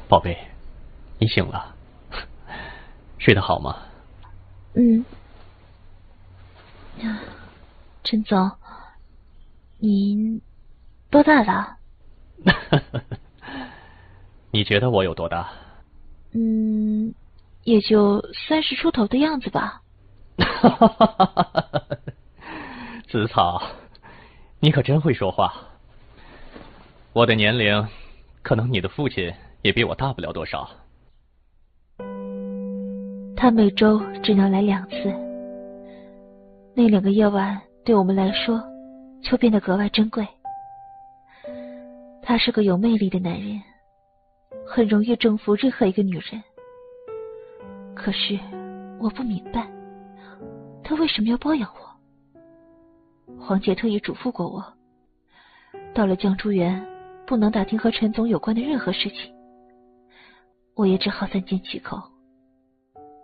宝贝，你醒了，睡得好吗？ 陈总，您多大了？ 你觉得我有多大？ 也就30出头的样子吧。 子草，你可真会说话。我的年龄，可能你的父亲也比我大不了多少。 他每周只能来2次，那2个夜晚对我们来说就变得格外珍贵。他是个有魅力的男人，很容易征服任何一个女人。可是我不明白，他为什么要包养我？黄姐特意嘱咐过我，到了江珠园不能打听和陈总有关的任何事情。我也只好3缄其口。